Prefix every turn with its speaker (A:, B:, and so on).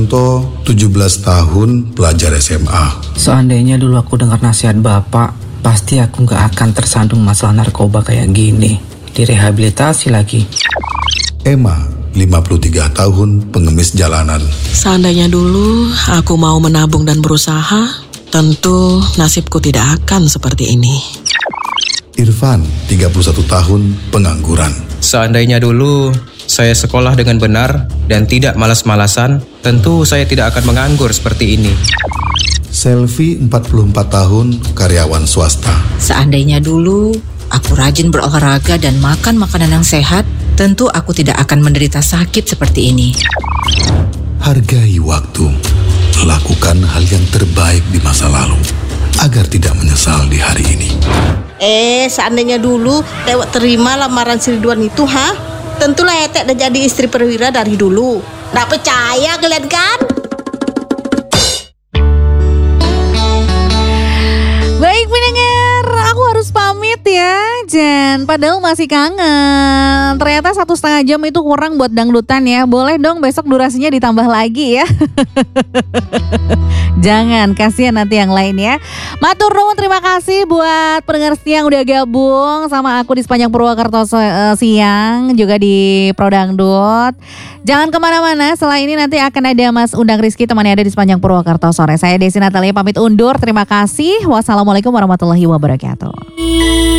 A: Contoh 17 tahun pelajar SMA.
B: Seandainya dulu aku dengar nasihat bapak, pasti aku gak akan tersandung masalah narkoba kayak gini. Direhabilitasi lagi.
A: Emma, 53 tahun, pengemis jalanan.
C: Seandainya dulu aku mau menabung dan berusaha, tentu nasibku tidak akan seperti ini.
A: Irfan, 31 tahun, pengangguran.
D: Seandainya dulu saya sekolah dengan benar dan tidak malas-malasan, tentu saya tidak akan menganggur seperti ini.
A: Selvi, 44 tahun, karyawan swasta.
E: Seandainya dulu aku rajin berolahraga dan makan makanan yang sehat, tentu aku tidak akan menderita sakit seperti ini.
A: Hargai waktu. Lakukan hal yang terbaik di masa lalu agar tidak menyesal di hari ini.
F: Seandainya dulu Tewek terima lamaran si Ridwan itu, tentulah Etek udah jadi istri perwira dari dulu. Nggak percaya kalian kan?
G: Baik pendengar, aku harus pamit ya Jen, padahal masih kangen. Ternyata 1,5 jam itu kurang buat dangdutan ya. Boleh dong besok durasinya ditambah lagi ya. Jangan, kasihan nanti yang lain ya. Matur nuwun, terima kasih buat pendengar setia yang udah gabung sama aku di sepanjang Purwakarta siang, juga di Prodangdut. Jangan kemana-mana, setelah ini nanti akan ada Mas Undang Rizky temani ada di sepanjang Purwakarta sore. Saya Desi Natalia pamit undur, terima kasih. Wassalamualaikum warahmatullahi wabarakatuh.